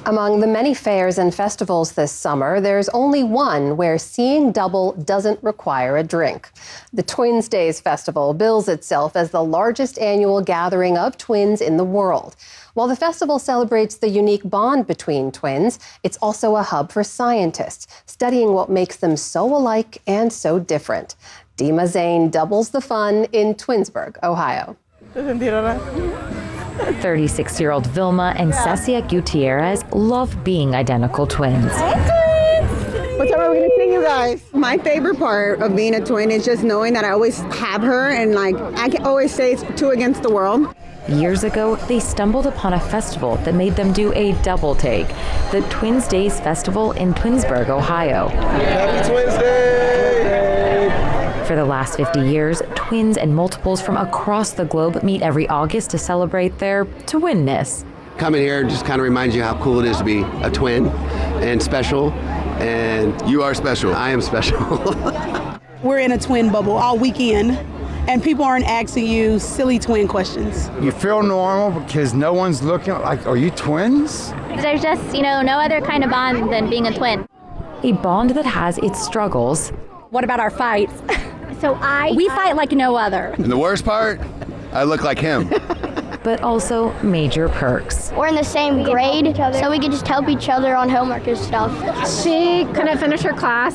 Among the many fairs and festivals this summer, there's only one where seeing double doesn't require a drink. The Twins Days Festival bills itself as the largest annual gathering of twins in the world. While the festival celebrates the unique bond between twins, it's also a hub for scientists, studying what makes them so alike and so different. Dima Zain doubles the fun in Twinsburg, Ohio. 36-year-old Vilma and Cecia Gutierrez love being identical twins. What time are we gonna sing, you guys? My favorite part of being a twin is just knowing that I always have her, and I can always say it's two against the world. Years ago, they stumbled upon a festival that made them do a double take, the Twins Days Festival in Twinsburg, Ohio. Happy Twins Day! For the last 50 years, twins and multiples from across the globe meet every August to celebrate their twinness. Coming here just kind of reminds you how cool it is to be a twin and special, and you are special. I am special. We're in a twin bubble all weekend, and people aren't asking you silly twin questions. You feel normal because no one's looking like, are you twins? There's just, no other kind of bond than being a twin. A bond that has its struggles. What about our fights? We fight like no other. And the worst part, I look like him. But also major perks. We're in the same grade, so we can just help each other on homework and stuff. She couldn't finish her class.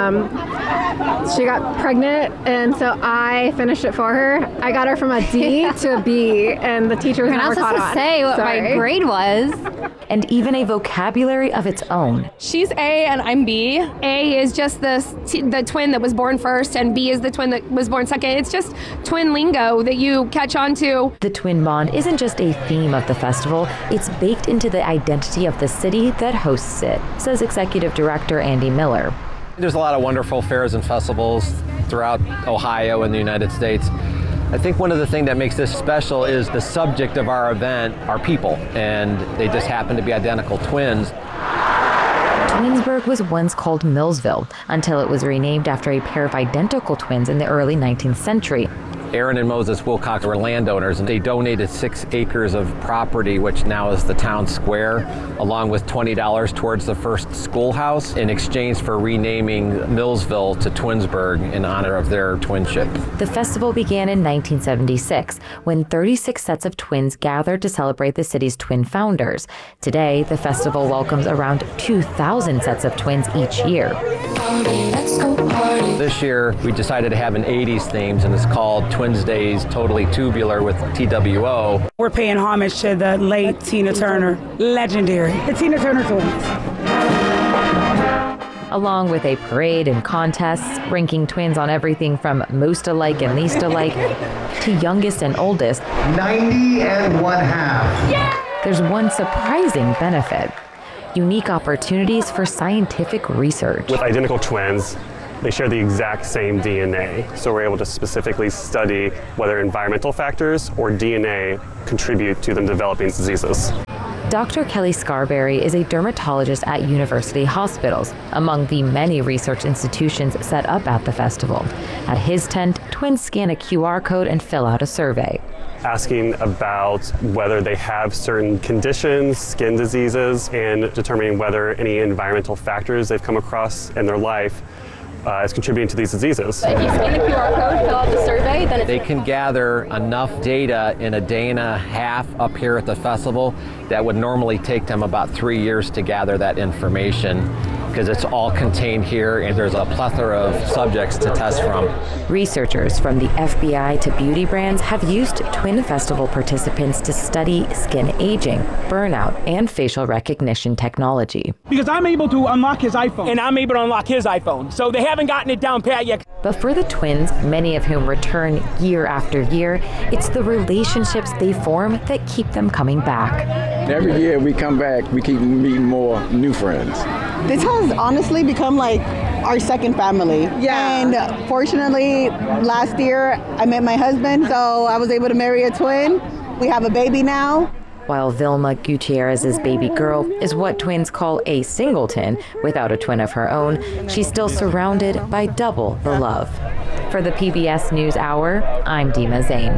She got pregnant, and so I finished it for her. I got her from a D to a B, and the teacher was never caught on. You're not supposed to say what my grade was. And even a vocabulary of its own. She's A and I'm B. A is just the twin that was born first, and B is the twin that was born second. It's just twin lingo that you catch on to. The twin bond isn't just a theme of the festival, it's baked into the identity of the city that hosts it, says Executive Director Andy Miller. There's a lot of wonderful fairs and festivals throughout Ohio and the United States. I think one of the things that makes this special is the subject of our event are people, and they just happen to be identical twins. Twinsburg was once called Millsville until it was renamed after a pair of identical twins in the early 19th century. Aaron and Moses Wilcox were landowners, and they donated 6 acres of property, which now is the town square, along with $20 towards the first schoolhouse in exchange for renaming Millsville to Twinsburg in honor of their twinship. The festival began in 1976 when 36 sets of twins gathered to celebrate the city's twin founders. Today, the festival welcomes around 2,000 sets of twins each year. This year, we decided to have an 80s theme, and it's called Twins Days Totally Tubular with TWO. We're paying homage to the late Tina Turner, legendary. The Tina Turner twins. Along with a parade and contests, ranking twins on everything from most alike and least alike to youngest and oldest. 90 and 1/2. Yeah! There's one surprising benefit. Unique opportunities for scientific research. With identical twins, they share the exact same DNA, so we're able to specifically study whether environmental factors or DNA contribute to them developing diseases. Dr. Kelly Scarberry is a dermatologist at University Hospitals, among the many research institutions set up at the festival. At his tent, twins scan a QR code and fill out a survey. Asking about whether they have certain conditions, skin diseases, and determining whether any environmental factors they've come across in their life is contributing to these diseases. If you scan the QR code, fill out the survey, then They can gather enough data in a day and a half up here at the festival that would normally take them about 3 years to gather that information, because it's all contained here and there's a plethora of subjects to test from. Researchers from the FBI to beauty brands have used Twin Festival participants to study skin aging, burnout, and facial recognition technology. Because I'm able to unlock his iPhone, and I'm able to unlock his iPhone, so they haven't gotten it down pat yet. But for the twins, many of whom return year after year, it's the relationships they form that keep them coming back. Every year we come back, we keep meeting more new friends. This has honestly become like our second family. Yeah. And fortunately, last year I met my husband, so I was able to marry a twin. We have a baby now. While Vilma Gutierrez's baby girl is what twins call a singleton without a twin of her own, she's still surrounded by double the love. For the PBS NewsHour, I'm Dima Zain.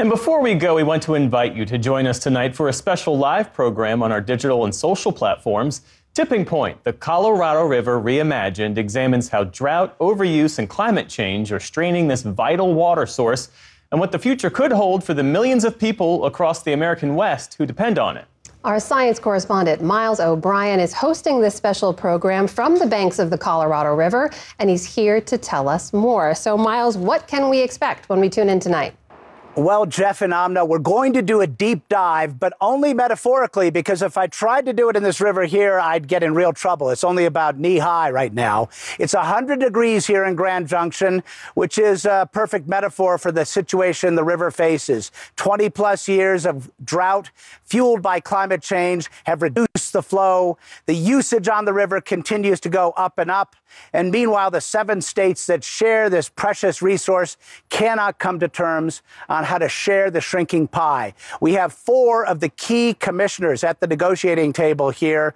And before we go, we want to invite you to join us tonight for a special live program on our digital and social platforms. Tipping Point, the Colorado River Reimagined, examines how drought, overuse, and climate change are straining this vital water source and what the future could hold for the millions of people across the American West who depend on it. Our science correspondent, Miles O'Brien, is hosting this special program from the banks of the Colorado River, and he's here to tell us more. So, Miles, what can we expect when we tune in tonight? Well, Jeff and Amna, we're going to do a deep dive, but only metaphorically, because if I tried to do it in this river here, I'd get in real trouble. It's only about knee high right now. It's 100 degrees here in Grand Junction, which is a perfect metaphor for the situation the river faces. 20 plus years of drought fueled by climate change have reduced the flow. The usage on the river continues to go up and up. And meanwhile, the 7 states that share this precious resource cannot come to terms on how to share the shrinking pie. We have 4 of the key commissioners at the negotiating table here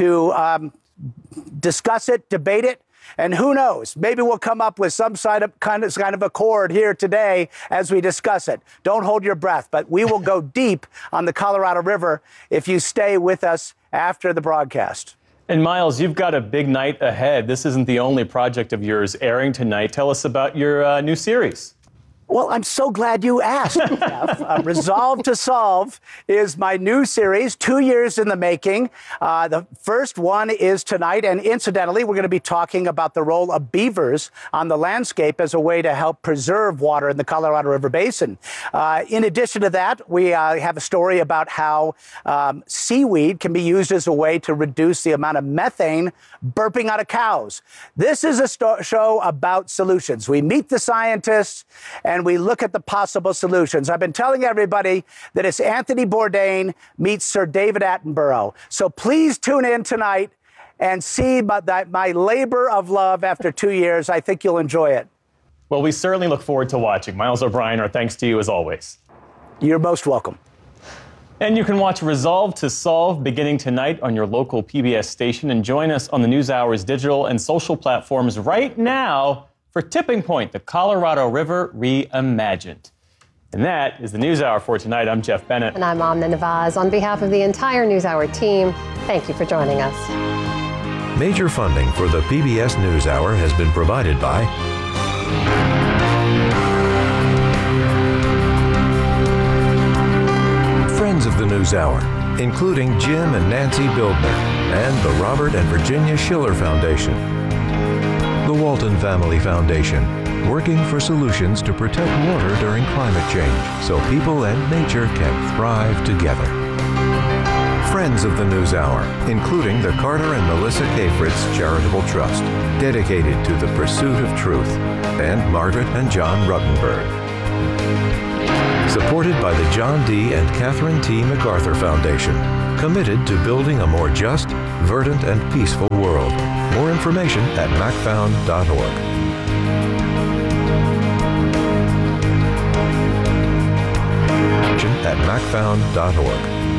to discuss it, debate it. And who knows, maybe we'll come up with some kind of accord here today as we discuss it. Don't hold your breath, but we will go deep on the Colorado River if you stay with us after the broadcast. And Miles, you've got a big night ahead. This isn't the only project of yours airing tonight. Tell us about your new series. Well, I'm so glad you asked, Jeff. Resolve to Solve is my new series, 2 years in the making. The first one is tonight, and incidentally, we're going to be talking about the role of beavers on the landscape as a way to help preserve water in the Colorado River Basin. In addition to that, we have a story about how seaweed can be used as a way to reduce the amount of methane burping out of cows. This is a show about solutions. We meet the scientists and we look at the possible solutions. I've been telling everybody that it's Anthony Bourdain meets Sir David Attenborough. So please tune in tonight and see my labor of love after 2 years. I think you'll enjoy it. Well, we certainly look forward to watching. Miles O'Brien, our thanks to you as always. You're most welcome. And you can watch Resolve to Solve beginning tonight on your local PBS station and join us on the NewsHour's digital and social platforms right now for Tipping Point, the Colorado River Reimagined. And that is the NewsHour for tonight. I'm Jeff Bennett. And I'm Amna Nawaz. On behalf of the entire NewsHour team, thank you for joining us. Major funding for the PBS NewsHour has been provided by Friends of the NewsHour, including Jim and Nancy Bildner, and the Robert and Virginia Schiller Foundation. The Walton Family Foundation, working for solutions to protect water during climate change so people and nature can thrive together. Friends of the NewsHour, including the Carter and Melissa K. Fritz Charitable Trust, dedicated to the pursuit of truth, and Margaret and John Ruttenberg. Supported by the John D. and Catherine T. MacArthur Foundation, committed to building a more just, verdant, and peaceful world. More information at macfound.org. At macfound.org.